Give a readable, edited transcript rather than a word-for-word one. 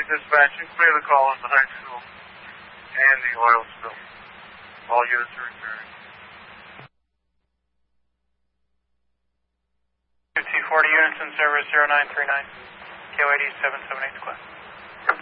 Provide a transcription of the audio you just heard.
dispatching, clear the call on the high school and the oil spill. All units are returning. T40 units in service 0939, KOID 778 Square.